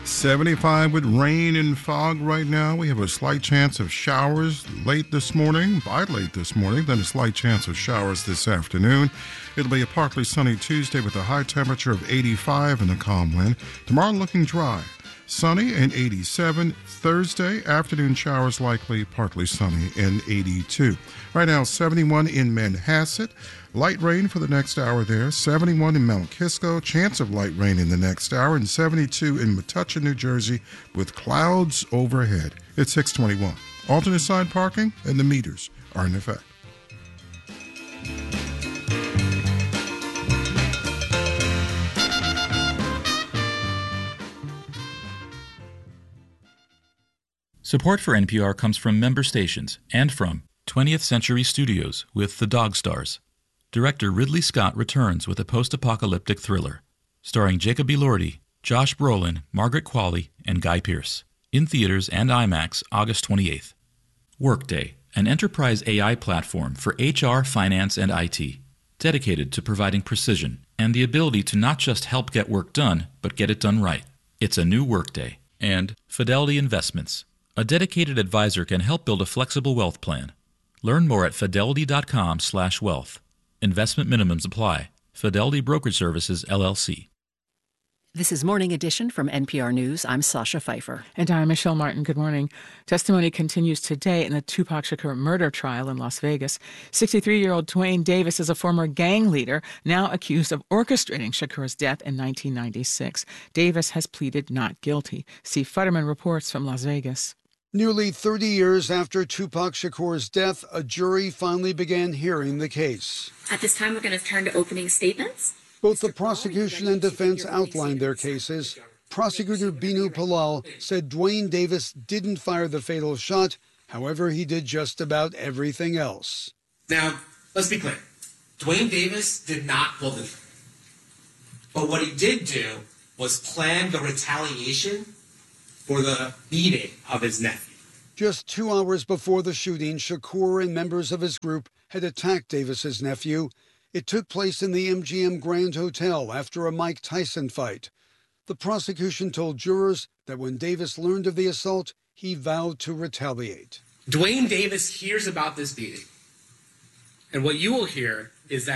75 with rain and fog right now. We have a slight chance of showers late this morning, then a slight chance of showers this afternoon. It'll be a partly sunny Tuesday with a high temperature of 85 and a calm wind. Tomorrow looking dry, sunny and 87. Thursday, afternoon showers likely, partly sunny and 82. Right now, 71 in Manhasset. Light rain for the next hour there. 71 in Mount Kisco. Chance of light rain in the next hour. And 72 in Metuchen, New Jersey, with clouds overhead. It's 621. Alternate side parking and the meters are in effect. Support for NPR comes from member stations and from 20th Century Studios with The Dog Stars. Director Ridley Scott returns with a post-apocalyptic thriller, starring Jacob Elordi, Josh Brolin, Margaret Qualley, and Guy Pearce. In theaters and IMAX August 28th. Workday, an enterprise AI platform for HR, finance, and IT, dedicated to providing precision and the ability to not just help get work done, but get it done right. It's a new Workday. And Fidelity Investments. A dedicated advisor can help build a flexible wealth plan. Learn more at fidelity.com/wealth. Investment minimums apply. Fidelity Brokerage Services, LLC. This is Morning Edition from NPR News. I'm Sasha Pfeiffer. And I'm Michelle Martin. Good morning. Testimony continues today in the Tupac Shakur murder trial in Las Vegas. 63-year-old Duane Davis is a former gang leader, now accused of orchestrating Shakur's death in 1996. Davis has pleaded not guilty. Steve Futterman reports from Las Vegas. Nearly 30 years after Tupac Shakur's death, a jury finally began hearing the case. At this time, we're going to turn to opening statements. Both the prosecution and defense outlined their cases. Prosecutor Binu Palal said Duane Davis didn't fire the fatal shot. However, he did just about everything else. Now, let's be clear. Duane Davis did not pull the trigger. But what he did do was plan the retaliation for the beating of his nephew. Just 2 hours before the shooting, Shakur and members of his group had attacked Davis's nephew. It took place in the MGM Grand Hotel after a Mike Tyson fight. The prosecution told jurors that when Davis learned of the assault, he vowed to retaliate. Duane Davis hears about this beating, and what you will hear is that